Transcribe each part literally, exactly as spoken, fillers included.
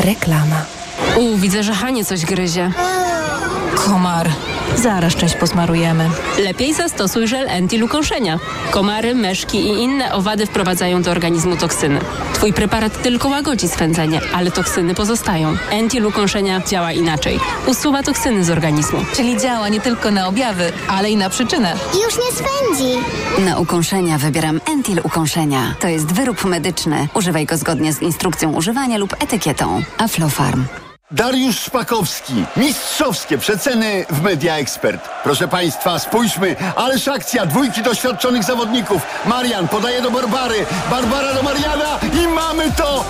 Reklama. U, widzę, że Hanie coś gryzie. Komar. Zaraz część posmarujemy. Lepiej zastosuj żel Entil-ukąszenia. Komary, myszki i inne owady wprowadzają do organizmu toksyny. Twój preparat tylko łagodzi swędzenie, ale toksyny pozostają. Entil-ukąszenia działa inaczej. Usuwa toksyny z organizmu. Czyli działa nie tylko na objawy, ale i na przyczynę. Już nie swędzi. Na ukąszenia wybieram Entil-ukąszenia. To jest wyrób medyczny. Używaj go zgodnie z instrukcją używania lub etykietą. Aflofarm. Dariusz Szpakowski. Mistrzowskie przeceny w Media Expert. Proszę Państwa, spójrzmy. Ależ akcja dwójki doświadczonych zawodników. Marian podaje do Barbary. Barbara do Mariana i mamy to!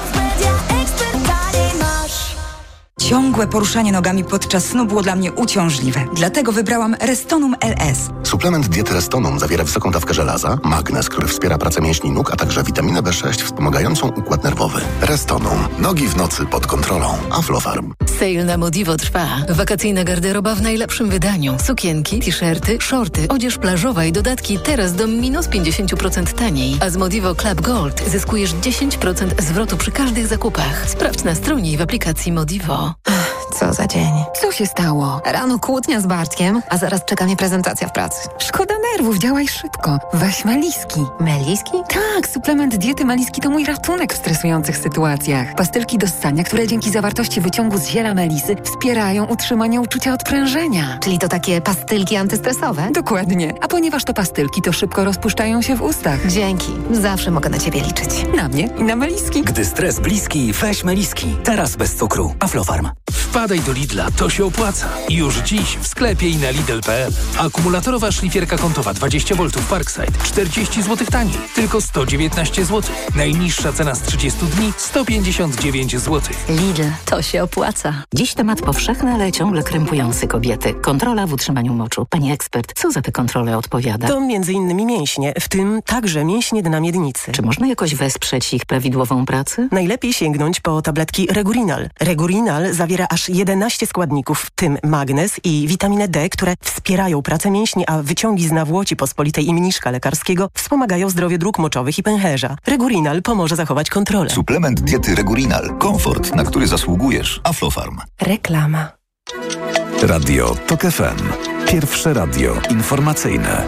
Ciągłe poruszanie nogami podczas snu było dla mnie uciążliwe. Dlatego wybrałam Restonum L S. Suplement diety Restonum zawiera wysoką dawkę żelaza, magnez, który wspiera pracę mięśni nóg, a także witaminę B sześć wspomagającą układ nerwowy. Restonum. Nogi w nocy pod kontrolą. Aflofarm. Sale na Modivo trwa. Wakacyjna garderoba w najlepszym wydaniu. Sukienki, t-shirty, shorty, odzież plażowa i dodatki teraz do minus pięćdziesiąt procent taniej. A z Modivo Club Gold zyskujesz dziesięć procent zwrotu przy każdych zakupach. Sprawdź na stronie i w aplikacji Modivo. Co za dzień. Co się stało? Rano kłótnia z Bartkiem, a zaraz czeka mnie prezentacja w pracy. Szkoda nerwów, działaj szybko. Weź Meliski. Meliski? Tak, suplement diety Meliski to mój ratunek w stresujących sytuacjach. Pastylki do ssania, które dzięki zawartości wyciągu z ziela melisy wspierają utrzymanie uczucia odprężenia. Czyli to takie pastylki antystresowe? Dokładnie. A ponieważ to pastylki, to szybko rozpuszczają się w ustach. Dzięki. Zawsze mogę na ciebie liczyć. Na mnie i na Meliski. Gdy stres bliski, weź Meliski. Teraz bez cukru. Aflofarm. Wpadaj do Lidla, to się opłaca. Już dziś w sklepie i na Lidl kropka p l. Akumulatorowa szlifierka kątowa dwadzieścia woltów Parkside czterdzieści złotych taniej, tylko sto dziewiętnaście złotych. Najniższa cena z trzydziestu dni sto pięćdziesiąt dziewięć złotych. Lidl, to się opłaca. Dziś temat powszechny, ale ciągle krępujący kobiety. Kontrola w utrzymaniu moczu. Pani ekspert, co za tę kontrolę odpowiada? To między innymi mięśnie, w tym także mięśnie dna miednicy. Czy można jakoś wesprzeć ich prawidłową pracę? Najlepiej sięgnąć po tabletki Regurinal. Regurinal zawiera aż jedenaście składników, w tym magnez i witaminę D, które wspierają pracę mięśni, a wyciągi z nawłoci pospolitej i mniszka lekarskiego wspomagają zdrowie dróg moczowych i pęcherza. Regurinal pomoże zachować kontrolę. Suplement diety Regurinal. Komfort, na który zasługujesz. Aflofarm. Reklama. Radio TOK F M. Pierwsze radio informacyjne.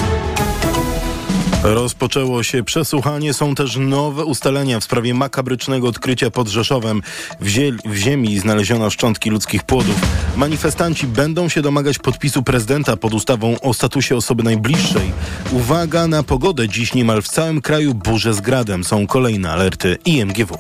Rozpoczęło się przesłuchanie. Są też nowe ustalenia w sprawie makabrycznego odkrycia pod Rzeszowem. W, zie- w ziemi znaleziono szczątki ludzkich płodów. Manifestanci będą się domagać podpisu prezydenta pod ustawą o statusie osoby najbliższej. Uwaga na pogodę. Dziś niemal w całym kraju burze z gradem. Są kolejne alerty I M G W.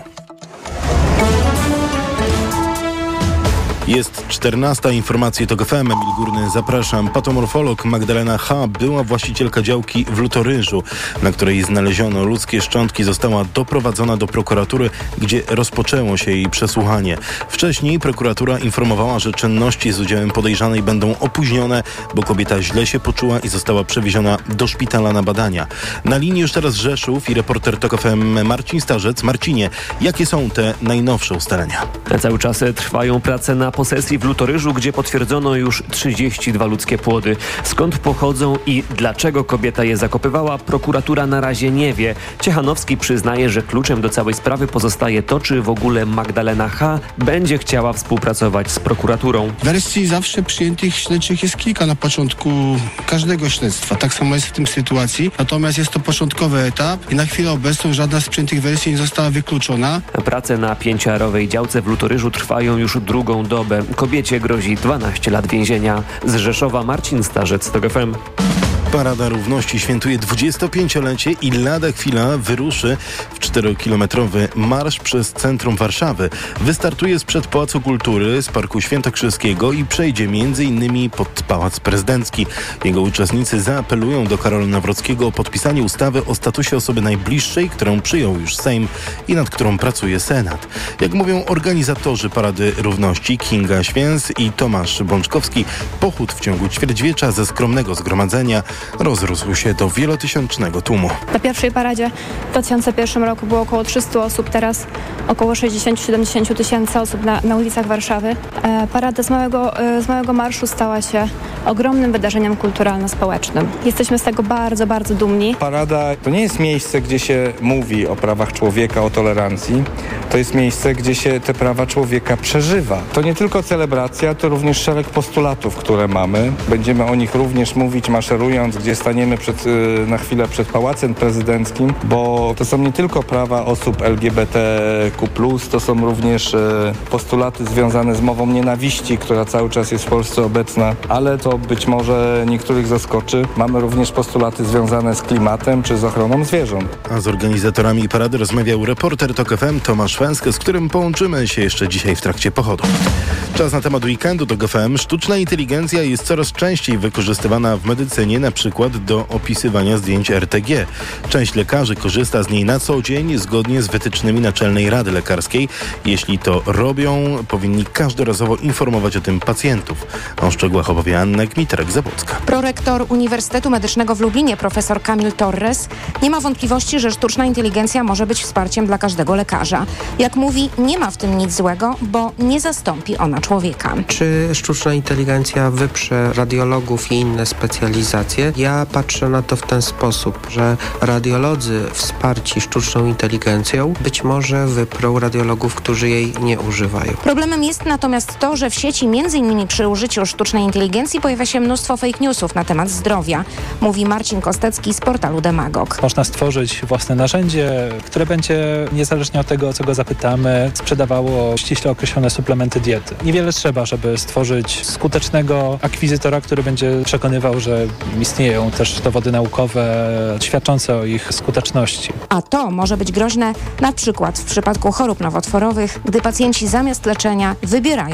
Jest czternasta, informacje TOK F M, Emil Górny, zapraszam. Patomorfolog Magdalena H., była właścicielka działki w Lutoryżu, na której znaleziono ludzkie szczątki, została doprowadzona do prokuratury, gdzie rozpoczęło się jej przesłuchanie. Wcześniej prokuratura informowała, że czynności z udziałem podejrzanej będą opóźnione, bo kobieta źle się poczuła i została przewieziona do szpitala na badania. Na linii już teraz Rzeszów i reporter TOK F M Marcin Starzec. Marcinie, jakie są te najnowsze ustalenia? Cały czas trwają prace na posesji w Lutoryżu, gdzie potwierdzono już trzydzieści dwa ludzkie płody. Skąd pochodzą i dlaczego kobieta je zakopywała, prokuratura na razie nie wie. Ciechanowski przyznaje, że kluczem do całej sprawy pozostaje to, czy w ogóle Magdalena H. będzie chciała współpracować z prokuraturą. Wersji zawsze przyjętych śledczych jest kilka na początku każdego śledztwa. Tak samo jest w tym sytuacji. Natomiast jest to początkowy etap i na chwilę obecną żadna z przyjętych wersji nie została wykluczona. Prace na pięciarowej działce w Lutoryżu trwają już drugą dobę. Kobiecie grozi dwanaście lat więzienia. Z Rzeszowa Marcin Starzec, TOK F M. Parada Równości świętuje dwudziestopięciolecie i lada chwila wyruszy w czterokilometrowy marsz przez centrum Warszawy. Wystartuje sprzed Pałacu Kultury, z Parku Świętokrzyskiego i przejdzie między innymi pod Pałac Prezydencki. Jego uczestnicy zaapelują do Karola Nawrockiego o podpisanie ustawy o statusie osoby najbliższej, którą przyjął już Sejm i nad którą pracuje Senat. Jak mówią organizatorzy Parady Równości Kinga Święs i Tomasz Bączkowski, pochód w ciągu ćwierćwiecza ze skromnego zgromadzenia rozrósł się do wielotysięcznego tłumu. Na pierwszej paradzie w dwa tysiące pierwszym roku było około trzysta osób, teraz około sześćdziesiąt do siedemdziesięciu tysięcy osób na, na ulicach Warszawy. E, parada z małego, e, z małego marszu stała się ogromnym wydarzeniem kulturalno-społecznym. Jesteśmy z tego bardzo, bardzo dumni. Parada to nie jest miejsce, gdzie się mówi o prawach człowieka, o tolerancji. To jest miejsce, gdzie się te prawa człowieka przeżywa. To nie tylko celebracja, to również szereg postulatów, które mamy. Będziemy o nich również mówić, maszerując, gdzie staniemy przed, na chwilę przed Pałacem Prezydenckim, bo to są nie tylko prawa osób L G B T Q plus, to są również postulaty związane z mową nienawiści, która cały czas jest w Polsce obecna, ale to być może niektórych zaskoczy. Mamy również postulaty związane z klimatem czy z ochroną zwierząt. A z organizatorami parady rozmawiał reporter TOK F M Tomasz Węskę, z którym połączymy się jeszcze dzisiaj w trakcie pochodu. Czas na temat weekendu TOK F M. Sztuczna inteligencja jest coraz częściej wykorzystywana w medycynie, na przykład do opisywania zdjęć R T G. Część lekarzy korzysta z niej na co dzień, zgodnie z wytycznymi Naczelnej Rady Lekarskiej. Jeśli to robią, powinni każdorazowo informować o tym pacjentów. O szczegółach opowie Anna Gmiterek-Zabłocka. Prorektor Uniwersytetu Medycznego w Lublinie, profesor Kamil Torres, nie ma wątpliwości, że sztuczna inteligencja może być wsparciem dla każdego lekarza. Jak mówi, nie ma w tym nic złego, bo nie zastąpi ona człowieka. Czy sztuczna inteligencja wyprze radiologów i inne specjalizacje? Ja patrzę na to w ten sposób, że radiolodzy wsparci sztuczną inteligencją być może wyprą radiologów, którzy jej nie używają. Problemem jest natomiast to, że w sieci, między innymi przy użyciu sztucznej inteligencji, pojawia się mnóstwo fake newsów na temat zdrowia, mówi Marcin Kostecki z portalu Demagog. Można stworzyć własne narzędzie, które będzie, niezależnie od tego, o co go zapytamy, sprzedawało ściśle określone suplementy diety. Niewiele trzeba, żeby stworzyć skutecznego akwizytora, który będzie przekonywał, że istnieją też dowody naukowe świadczące o ich skuteczności. A to może być groźne na przykład w przypadku chorób nowotworowych, gdy pacjenci zamiast leczenia wybierają